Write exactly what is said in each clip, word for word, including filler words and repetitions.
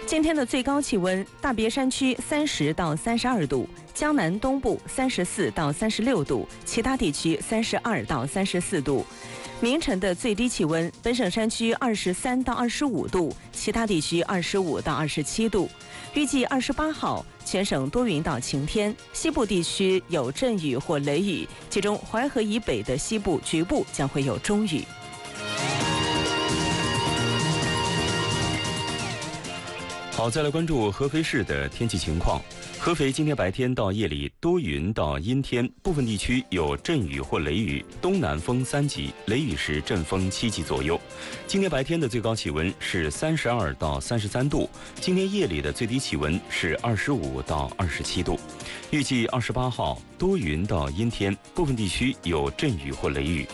今天的最高气温，大别山区三十到三十二度，江南东部三十四到三十六度，其他地区三十二到三十四度。明晨的最低气温，本省山区二十三到二十五度，其他地区二十五到二十七度。预计二十八号全省多云到晴天，西部地区有阵雨或雷雨，其中淮河以北的西部局部将会有中雨。 好，再来关注合肥市的天气情况。合肥今天白天到夜里多云到阴天，部分地区有阵雨或雷雨，东南风三级，雷雨时阵风七级左右。今天白天的最高气温是三十二到三十三度，今天夜里的最低气温是二十五到二十七度。预计二十八号多云到阴天，部分地区有阵雨或雷雨。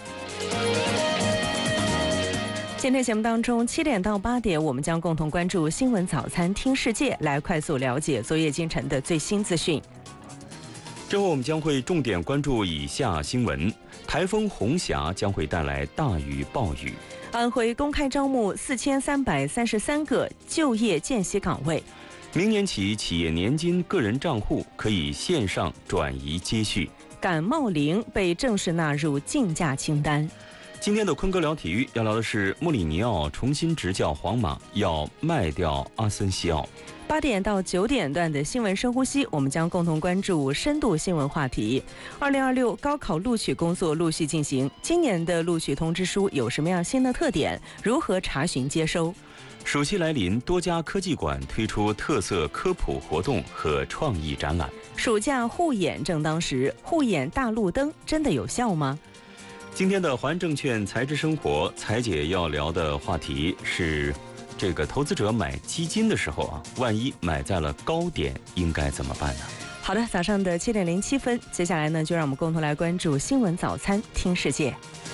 今天节目当中，七点到八点，我们将共同关注新闻早餐听世界，来快速了解昨夜今晨的最新资讯。 之后我们将会重点关注以下新闻：台风红霞将会带来大雨暴雨。 安徽公开招募四千三百三十三个就业见习岗位。 明年起，企业年金个人账户可以线上转移接续。 感冒灵被正式纳入竞价清单。 今天的坤哥聊体育要聊的是穆里尼奥重新执教皇马，要卖掉阿森西奥。 八点到九点段的新闻深呼吸，我们将共同关注深度新闻话题。二零二六高考录取工作陆续进行，今年的录取通知书有什么样新的特点？如何查询接收？ 暑期来临，多家科技馆推出特色科普活动和创意展览。 暑假护眼正当时，护眼大路灯真的有效吗？ 今天的华安证券财知生活财姐要聊的话题是，这个投资者买基金的时候啊，万一买在了高点，应该怎么办呢？ 好的，早上的七点零七分，接下来呢，就让我们共同来关注新闻早餐听世界。